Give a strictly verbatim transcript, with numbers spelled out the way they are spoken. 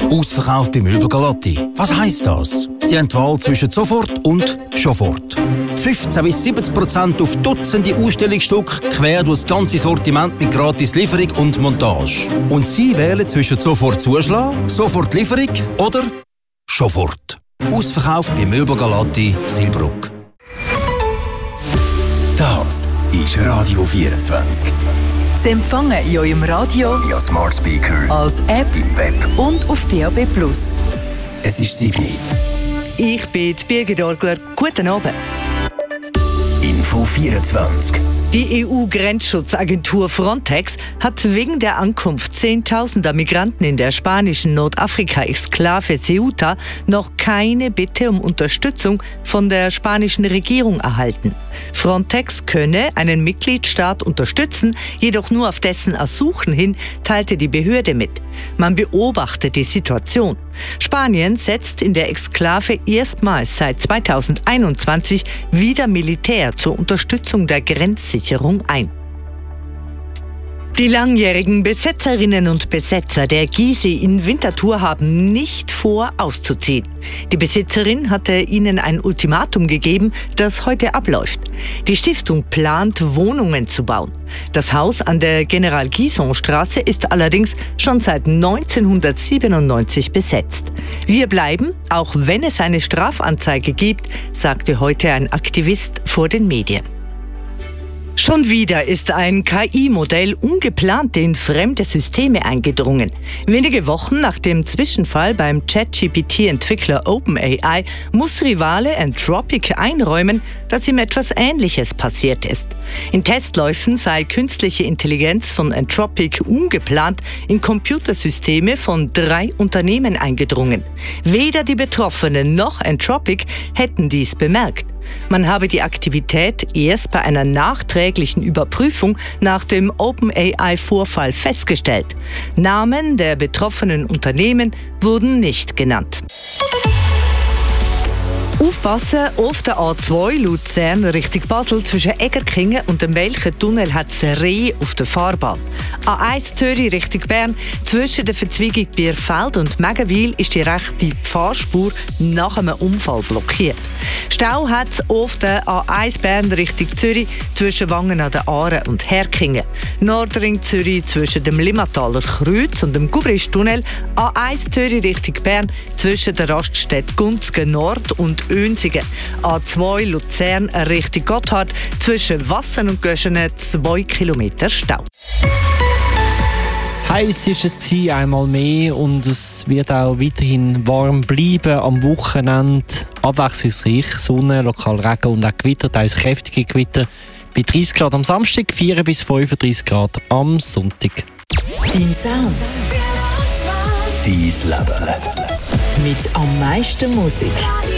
Ausverkauft bei Möbel Galatti. Was heisst das? Sie haben die Wahl zwischen sofort und Schofort. fünfzehn bis siebzig Prozent auf Dutzende Ausstellungsstücke, quer durch das ganze Sortiment mit gratis Lieferung und Montage. Und Sie wählen zwischen sofort Zuschlag, sofort Lieferung oder Schofort. Ausverkauft bei Möbel Galatti, Silbruck. Das ist Radio vierundzwanzig. Sie empfangen in eurem Radio, via Smart Speaker, als App im Web und auf D A B plus. Es ist sieben. Ich bin Birgit Orgler. Guten Abend. Info vierundzwanzig. Die E U-Grenzschutzagentur Frontex hat wegen der Ankunft zehntausender Migranten in der spanischen Nordafrika-Exklave Ceuta noch keine Bitte um Unterstützung von der spanischen Regierung erhalten. Frontex könne einen Mitgliedstaat unterstützen, jedoch nur auf dessen Ersuchen hin, teilte die Behörde mit. Man beobachtet die Situation. Spanien setzt in der Exklave erstmals seit zweitausendeinundzwanzig wieder Militär zur Unterstützung der Grenzsicherung ein. Die langjährigen Besetzerinnen und Besetzer der Gysi in Winterthur haben nicht vor, auszuziehen. Die Besitzerin hatte ihnen ein Ultimatum gegeben, das heute abläuft. Die Stiftung plant, Wohnungen zu bauen. Das Haus an der General-Gyson-Straße ist allerdings schon seit neunzehnhundertsiebenundneunzig besetzt. Wir bleiben, auch wenn es eine Strafanzeige gibt, sagte heute ein Aktivist vor den Medien. Schon wieder ist ein K I-Modell ungeplant in fremde Systeme eingedrungen. Wenige Wochen nach dem Zwischenfall beim ChatGPT-Entwickler OpenAI muss Rivale Anthropic einräumen, dass ihm etwas Ähnliches passiert ist. In Testläufen sei künstliche Intelligenz von Anthropic ungeplant in Computersysteme von drei Unternehmen eingedrungen. Weder die Betroffenen noch Anthropic hätten dies bemerkt. Man habe die Aktivität erst bei einer nachträglichen Überprüfung nach dem OpenAI-Vorfall festgestellt. Namen der betroffenen Unternehmen wurden nicht genannt. Aufpassen, auf der A zwei Luzern Richtung Basel zwischen Egerkingen und dem Welchen-Tunnel hat es Reh auf der Fahrbahn. A eins Zürich Richtung Bern zwischen der Verzweigung Bierfeld und Megenwil ist die rechte Fahrspur nach einem Unfall blockiert. Stau hat es auf der A eins Bern Richtung Zürich zwischen Wangen an der Aare und Herkingen. Nordring Zürich zwischen dem Limmataler Kreuz und dem Gubrisch-Tunnel. A eins Zürich Richtung Bern zwischen der Raststätte Gunzgen Nord und Önsigen. A zwei Luzern Richtung Gotthard zwischen Wassen und Göschenen zwei Kilometer Stau. Heiß ist es gewesen, einmal mehr, und es wird auch weiterhin warm bleiben. Am Wochenende abwechslungsreich Sonne, lokal Regen und auch Gewitter, teils kräftige Gewitter. Bei dreißig Grad am Samstag, vier bis fünfunddreißig Grad am Sonntag. Dein Sound. Dein Leben. Mit am meisten Musik.